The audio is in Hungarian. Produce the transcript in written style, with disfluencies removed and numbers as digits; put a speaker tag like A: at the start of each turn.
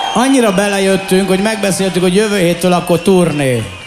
A: Annyira belejöttünk, hogy megbeszéltük, hogy jövő héttől akkor turné.